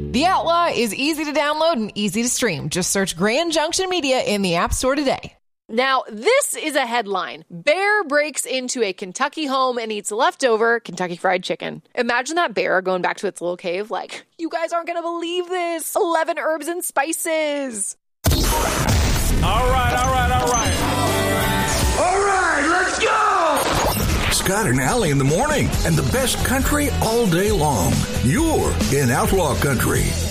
The Outlaw is easy to download and easy to stream. Just search Grand Junction Media in the App Store today. Now, this is a headline. Bear breaks into a Kentucky home and eats leftover Kentucky Fried Chicken. Imagine that bear going back to its little cave like, you guys aren't going to believe this. 11 herbs and spices. All right. All right, let's go! Scott and Allie in the morning, and the best country all day long. You're in Outlaw Country.